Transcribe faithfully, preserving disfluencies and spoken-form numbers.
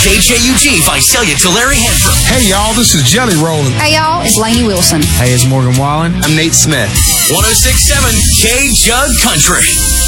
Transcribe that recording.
K J U G, Visalia to Larry Hanford. Hey, y'all, this is Jelly Rollin'. Hey, y'all, it's Lainey Wilson. Hey, it's Morgan Wallen. I'm Nate Smith. one oh six point seven K Jug Country.